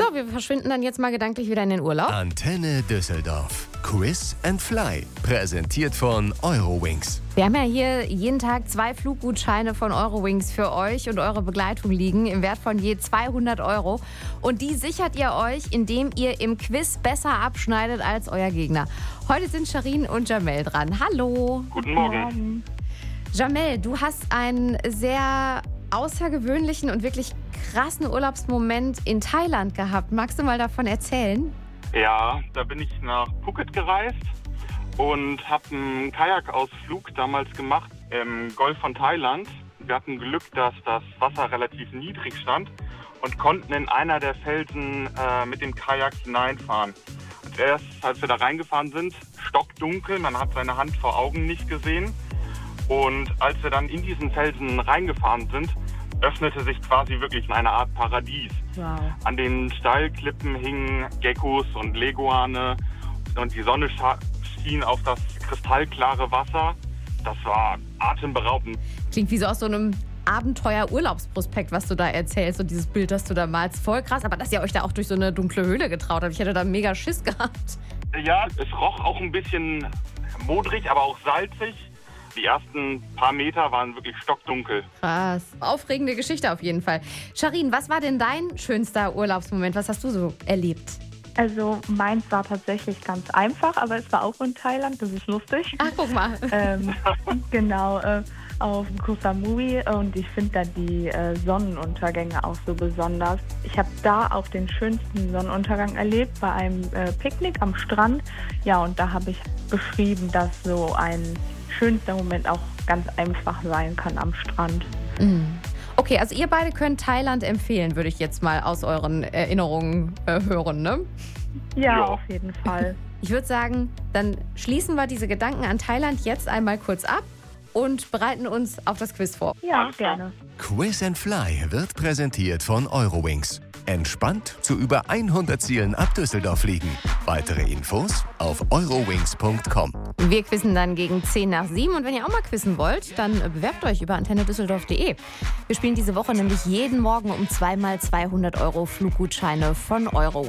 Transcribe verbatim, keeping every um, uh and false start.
So, wir verschwinden dann jetzt mal gedanklich wieder in den Urlaub. Antenne Düsseldorf. Quiz and Fly. Präsentiert von Eurowings. Wir haben ja hier jeden Tag zwei Fluggutscheine von Eurowings für euch und eure Begleitung liegen im Wert von je zweihundert Euro. Und die sichert ihr euch, indem ihr im Quiz besser abschneidet als euer Gegner. Heute sind Sharin und Jamel dran. Hallo. Guten Morgen. Jamel, du hast einen sehr außergewöhnlichen und wirklich krassen Urlaubsmoment in Thailand gehabt. Magst du mal davon erzählen? Ja, da bin ich nach Phuket gereist und habe einen Kajakausflug damals gemacht im Golf von Thailand. Wir hatten Glück, dass das Wasser relativ niedrig stand und konnten in einer der Felsen äh, mit dem Kajak hineinfahren. Und erst, als wir da reingefahren sind, stockdunkel, man hat seine Hand vor Augen nicht gesehen. Und als wir dann in diesen Felsen reingefahren sind, öffnete sich quasi wirklich eine Art Paradies. Wow. An den Steilklippen hingen Geckos und Leguane und die Sonne schien auf das kristallklare Wasser. Das war atemberaubend. Klingt wie so aus so einem Abenteuer-Urlaubsprospekt, was du da erzählst und dieses Bild, das du da malst. Voll krass, aber dass ihr euch da auch durch so eine dunkle Höhle getraut habt. Ich hätte da mega Schiss gehabt. Ja, es roch auch ein bisschen modrig, aber auch salzig. Die ersten paar Meter waren wirklich stockdunkel. Krass. Aufregende Geschichte auf jeden Fall. Sharin, was war denn dein schönster Urlaubsmoment? Was hast du so erlebt? Also meins war tatsächlich ganz einfach, aber es war auch in Thailand, das ist lustig. Ach, guck mal. ähm, genau, äh, auf Koh Samui und ich finde da die äh, Sonnenuntergänge auch so besonders. Ich habe da auch den schönsten Sonnenuntergang erlebt bei einem äh, Picknick am Strand. Ja, und da habe ich beschrieben, dass so ein schönster Moment auch ganz einfach sein kann am Strand. Mhm. Okay, also ihr beide könnt Thailand empfehlen, würde ich jetzt mal aus euren Erinnerungen äh, hören, ne? Ja, Ja, auf jeden Fall. Ich würde sagen, dann schließen wir diese Gedanken an Thailand jetzt einmal kurz ab und bereiten uns auf das Quiz vor. Ja, Alles klar. gerne. Quiz and Fly wird präsentiert von Eurowings. Entspannt zu über hundert Zielen ab Düsseldorf fliegen. Weitere Infos auf eurowings punkt com. Wir quizzen dann gegen zehn nach sieben und wenn ihr auch mal quizzen wollt, dann bewerbt euch über antenne düsseldorf punkt de. Wir spielen diese Woche nämlich jeden Morgen um zweimal zweihundert Euro Fluggutscheine von Eurowings.